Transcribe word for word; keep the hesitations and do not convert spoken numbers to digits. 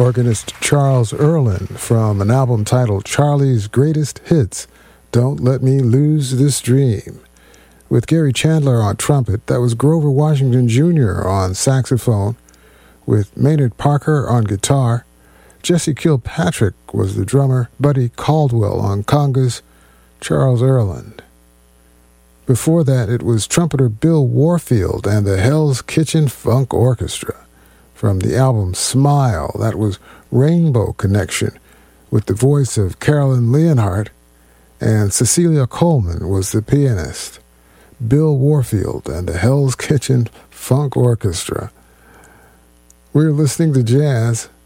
organist Charles Earland from an album titled Charlie's Greatest Hits, Don't Let Me Lose This Dream. With Gary Chandler on trumpet, that was Grover Washington Junior on saxophone, with Maynard Parker on guitar. Jesse Kilpatrick was the drummer, Buddy Caldwell on congas, Charles Earland. Before that, it was trumpeter Bill Warfield and the Hell's Kitchen Funk Orchestra. From the album Smile, that was Rainbow Connection, with the voice of Carolyn Leonhardt, and Cecilia Coleman was the pianist. Bill Warfield and the Hell's Kitchen Funk Orchestra. We're listening to jazz